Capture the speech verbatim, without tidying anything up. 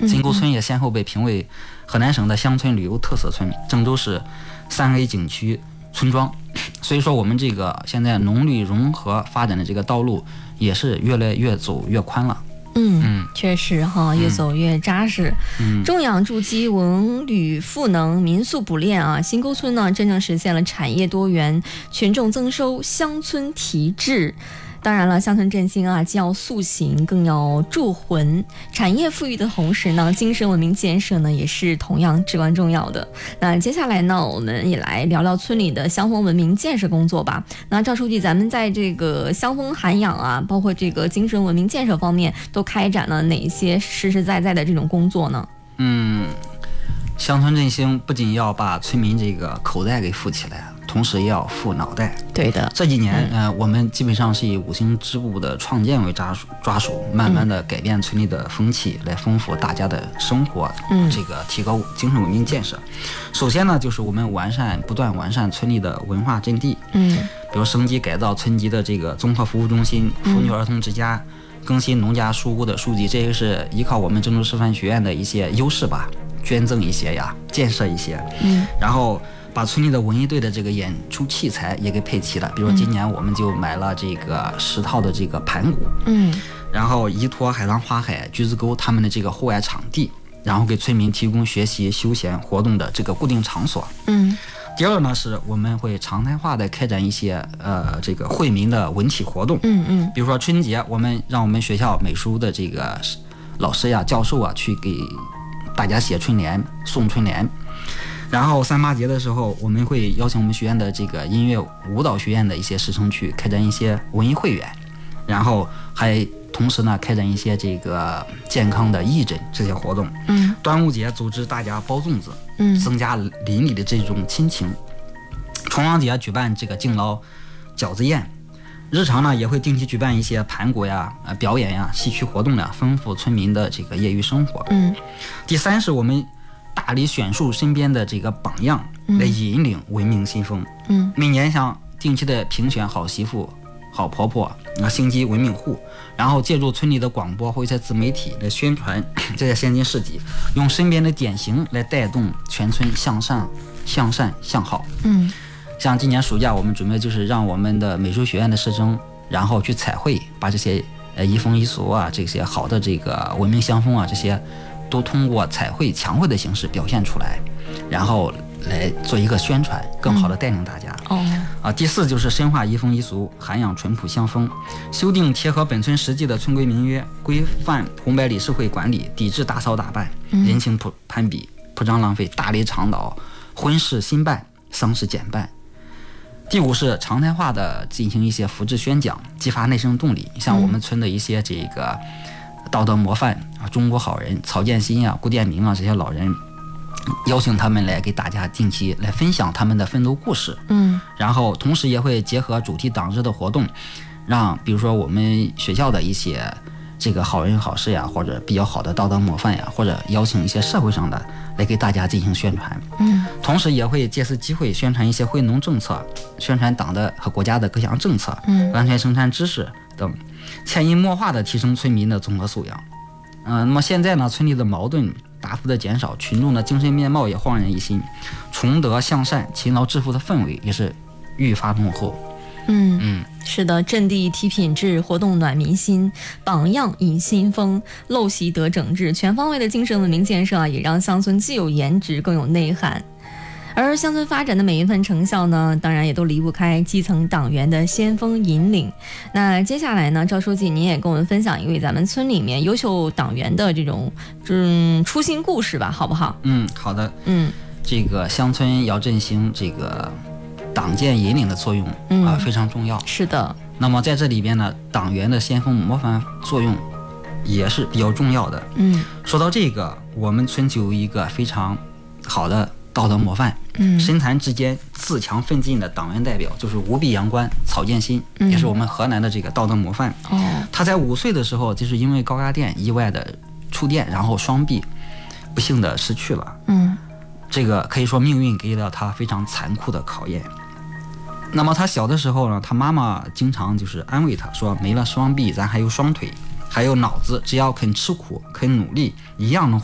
金沟村也先后被评为河南省的乡村旅游特色村，郑州市三 A 景区村庄。所以说我们这个现在农旅融合发展的这个道路也是越来越走越宽了。 嗯嗯，确实哈，越走越扎实。嗯，种养筑基、文旅赋能、民宿补练啊，新沟村呢真正实现了产业多元、群众增收、乡村提质。当然了，乡村振兴啊，既要塑形，更要铸魂。产业富裕的同时呢，精神文明建设呢，也是同样至关重要的。那接下来呢，我们也来聊聊村里的乡风文明建设工作吧。那赵书记，咱们在这个乡风涵养啊，包括这个精神文明建设方面，都开展了哪些实实在在的这种工作呢？ 嗯，乡村振兴不仅要把村民这个口袋给富起来，同时也要富脑袋。 对的， 这几年，嗯、呃，我们基本上是以五行织布的创建为抓抓手，慢慢的改变村里的风气，来丰富大家的生活，嗯，这个提高精神文明建设。首先呢，就是我们完善，不断完善村里的文化阵地，嗯，比如升级改造村级的这个综合服务中心、妇女儿童之家，更新农家书屋的书籍，这也是依靠我们郑州师范学院的一些优势吧，捐赠一些呀，建设一些，嗯，然后把村里的文艺队的这个演出器材也给配齐了，比如今年我们就买了这个十套的这个盘鼓，嗯，然后依托海浪花海、橘子沟他们的这个户外场地，然后给村民提供学习休闲活动的这个固定场所，嗯。第二呢，是我们会常态化的开展一些呃这个惠民的文体活动，嗯嗯，比如说春节，我们让我们学校美术的这个老师呀、教授啊去给大家写春联、送春联。然后三八节的时候，我们会邀请我们学院的这个音乐舞蹈学院的一些师生去开展一些文艺汇演，然后还同时呢开展一些这个健康的义诊这些活动。嗯，端午节组织大家包粽子，嗯，增加邻里的这种亲情。重阳节举办这个敬老饺子宴。日常呢也会定期举办一些盘鼓呀、呃表演呀、戏曲活动呀，丰富村民的这个业余生活。嗯，第三是我们大力选树身边的这个榜样，来引领文明新风。嗯，每年像定期的评选好媳妇、好婆婆、啊星级文明户，然后借助村里的广播或一些自媒体来宣传这些先进事迹，用身边的典型来带动全村向上、向善、向好。嗯。像今年暑假，我们准备就是让我们的美术学院的师生，然后去彩绘，把这些呃移风易俗啊，这些好的这个文明乡风啊，这些都通过彩绘、墙绘的形式表现出来，然后来做一个宣传，更好的带领大家。哦、嗯，啊，第四就是深化移风易俗，涵养淳朴乡风，修订贴合本村实际的村规民约，规范红白理事会管理，抵制大扫大办、嗯、人情攀比、铺张浪费，大力倡导婚事新办、丧事简办。第五是常态化的进行一些福祉宣讲，激发内生动力。像我们村的一些这个道德模范啊，中国好人曹建新啊、顾殿明啊这些老人，邀请他们来给大家定期来分享他们的奋斗故事。嗯，然后同时也会结合主题党日的活动，让比如说我们学校的一些这个好人好事呀，或者比较好的道德模范呀，或者邀请一些社会上的来给大家进行宣传。嗯，同时也会借此机会宣传一些惠农政策，宣传党的和国家的各项政策，嗯，完全生产知识等，潜移默化的提升村民的综合素养。嗯、呃，那么现在呢，村里的矛盾大幅的减少，群众的精神面貌也焕然一新，崇德向善、勤劳致富的氛围也是愈发浓厚。 嗯嗯，是的，阵地提品质，活动暖民心，榜样引新风，陋习得整治，全方位的精神文明建设啊，也让乡村既有颜值，更有内涵。而乡村发展的每一份成效呢，当然也都离不开基层党员的先锋引领。那接下来呢，赵书记您也跟我们分享一位咱们村里面优秀党员的这种嗯初心故事吧，好不好？ 嗯，好的。嗯，这个乡村要振兴，这个党建引领的作用啊、嗯呃、非常重要。 是的。 那么在这里边呢，党员的先锋模范作用也是比较重要的。嗯，说到这个，我们村就有一个非常好的道德模范，嗯，身残志坚、自强奋进的党员代表，就是无臂阳关曹建新，嗯，也是我们河南的这个道德模范。哦，他在五岁的时候，就是因为高压电意外的触电，然后双臂不幸的失去了。嗯，这个可以说命运给了他非常残酷的考验。那么他小的时候呢，他妈妈经常就是安慰他说，没了双臂咱还有双腿，还有脑子，只要肯吃苦肯努力，一样能